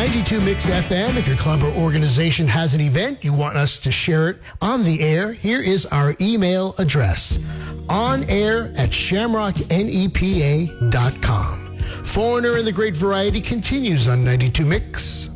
92 Mix FM. If your club or organization has an event, you want us to share it on the air, here is our email address. onair@shamrocknepa.com. Foreigner and the Great Variety continues on 92 Mix.